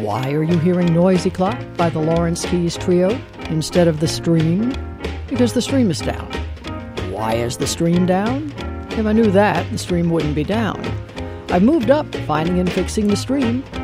Why are you hearing Noisy Clock by the Lawrence Keys Trio instead of The Stream? Because the stream is down. Why is the stream down? If I knew that, the stream wouldn't be down. I've moved up, finding and fixing the stream.